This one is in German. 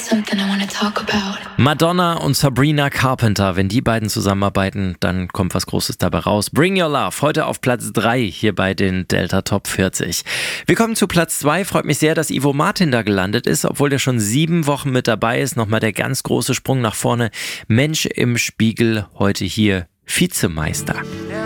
Madonna und Sabrina Carpenter, wenn die beiden zusammenarbeiten, dann kommt was Großes dabei raus. Bring Your Love, heute auf Platz 3 hier bei den Delta Top 40. Wir kommen zu Platz 2, freut mich sehr, dass Ivo Martin da gelandet ist, obwohl der schon 7 Wochen mit dabei ist. Nochmal der ganz große Sprung nach vorne. Mensch im Spiegel, heute hier Vizemeister. Der